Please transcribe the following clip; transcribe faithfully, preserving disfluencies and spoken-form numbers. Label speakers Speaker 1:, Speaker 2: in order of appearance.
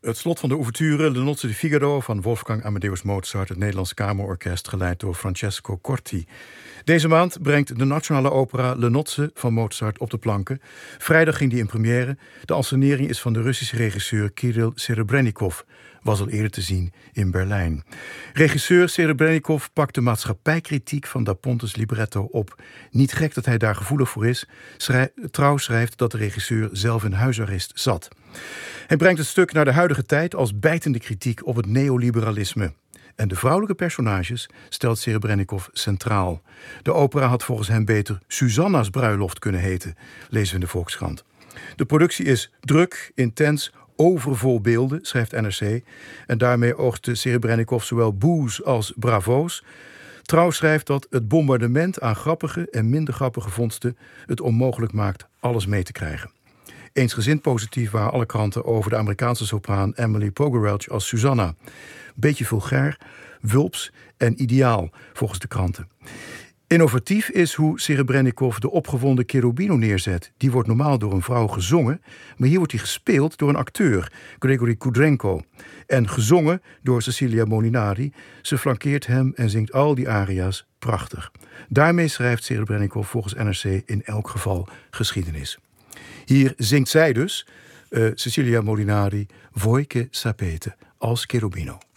Speaker 1: Het slot van de ouverture Le Nozze di Figaro van Wolfgang Amadeus Mozart, het Nederlands Kamerorkest, geleid door Francesco Corti. Deze maand brengt de Nationale Opera Le Nozze van Mozart op de planken. Vrijdag ging die in première. De ansenering is van de Russische regisseur Kirill Serebrennikov. Was al eerder te zien in Berlijn. Regisseur Serebrennikov pakt de maatschappijkritiek van Da Ponte's libretto op. Niet gek dat hij daar gevoelig voor is. Schrij- Trouw schrijft dat de regisseur zelf in huisarrest zat. Hij brengt het stuk naar de huidige tijd als bijtende kritiek op het neoliberalisme. En de vrouwelijke personages stelt Serebrennikov centraal. De opera had volgens hem beter Susanna's bruiloft kunnen heten, lezen we in de Volkskrant. De productie is druk, intens, overvol beelden, schrijft N R C. En daarmee oogste Serebrennikov zowel boos als bravo's. Trouw schrijft dat het bombardement aan grappige en minder grappige vondsten het onmogelijk maakt alles mee te krijgen. Eensgezind positief waren alle kranten over de Amerikaanse sopraan Emily Pogerelch als Susanna. Beetje vulgair, wulps en ideaal, volgens de kranten. Innovatief is hoe Serebrennikov de opgewonden Cherubino neerzet. Die wordt normaal door een vrouw gezongen, maar hier wordt hij gespeeld door een acteur, Gregory Kudrenko. En gezongen door Cecilia Molinari. Ze flankeert hem en zingt al die aria's prachtig. Daarmee schrijft Serebrennikov volgens N R C in elk geval geschiedenis. Hier zingt zij dus, uh, Cecilia Molinari, Voi che sapete, als Cherubino.